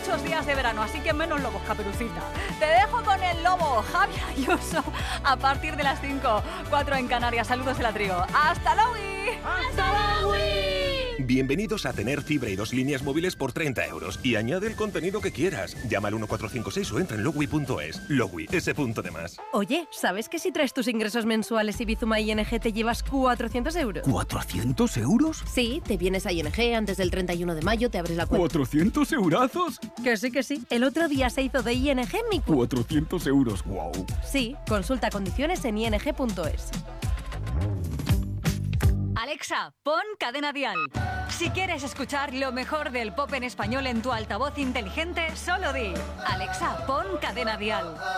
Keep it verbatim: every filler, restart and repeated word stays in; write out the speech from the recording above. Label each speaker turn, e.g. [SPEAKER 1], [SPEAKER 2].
[SPEAKER 1] muchos días de verano, así que menos lobos, Caperucita. Te dejo con el lobo, Javi Ayuso, a partir de las cinco, cuatro en Canarias. Saludos de la Trigo. ¡Hasta luego!
[SPEAKER 2] ¡Hasta luego!
[SPEAKER 3] Bienvenidos a tener fibra y dos líneas móviles por treinta euros. Y añade el contenido que quieras. Llama al uno cuatro cinco seis o entra en logui punto es. Logui, ese punto de más.
[SPEAKER 4] Oye, ¿sabes que si traes tus ingresos mensuales y Bizuma I N G te llevas cuatrocientos euros?
[SPEAKER 5] ¿cuatrocientos euros?
[SPEAKER 4] Sí, te vienes a I N G antes del treinta y uno de mayo, te abres la cuenta.
[SPEAKER 5] ¿cuatrocientos eurazos?
[SPEAKER 4] Que sí, que sí. El otro día se hizo de I N G mi cu...
[SPEAKER 5] cuatrocientos euros, wow.
[SPEAKER 4] Sí, consulta condiciones en i n g punto es.
[SPEAKER 1] Alexa, pon Cadena Dial. Si quieres escuchar lo mejor del pop en español en tu altavoz inteligente, solo di: Alexa, pon Cadena Dial.